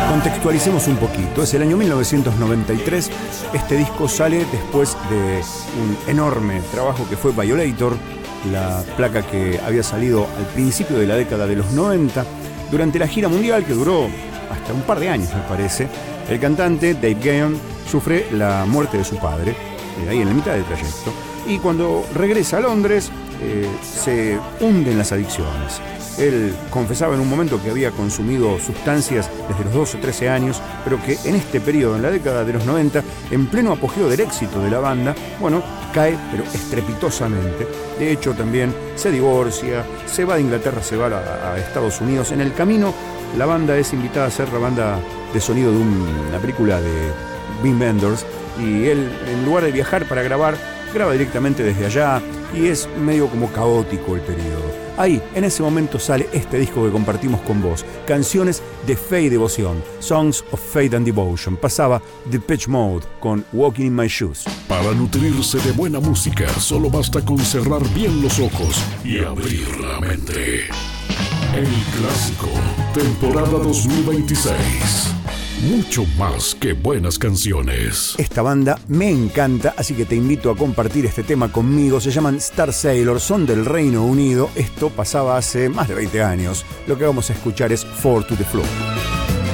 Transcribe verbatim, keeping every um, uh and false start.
Contextualicemos un poquito. Es el año mil novecientos noventa y tres. Este disco sale después de un enorme trabajo que fue Violator, la placa que había salido al principio de la década de los noventa. Durante la gira mundial, que duró hasta un par de años, me parece, el cantante Dave Gahan sufre la muerte de su padre, eh, ahí en la mitad del trayecto. Y cuando regresa a Londres, eh, se hunde en las adicciones. Él confesaba en un momento que había consumido sustancias desde los doce o trece años, pero que en este periodo, en la década de los noventa, en pleno apogeo del éxito de la banda, bueno, cae, pero estrepitosamente. De hecho, también se divorcia, se va de Inglaterra, se va a, a Estados Unidos. En el camino, la banda es invitada a ser la banda de sonido de un, una película de Wim Wenders, y él, en lugar de viajar para grabar, graba directamente desde allá, y es medio como caótico el periodo. Ahí, en ese momento, sale este disco que compartimos con vos. Canciones de fe y devoción. Songs of Faith and Devotion. Pasaba Depeche Mode con Walking in My Shoes. Para nutrirse de buena música, solo basta con cerrar bien los ojos y abrir la mente. El Clásico, temporada dos mil veintiséis. Mucho más que buenas canciones. Esta banda me encanta, así que te invito a compartir este tema conmigo. Se llaman Star Sailor, son del Reino Unido. Esto pasaba hace más de veinte años. Lo que vamos a escuchar es Four to the Floor.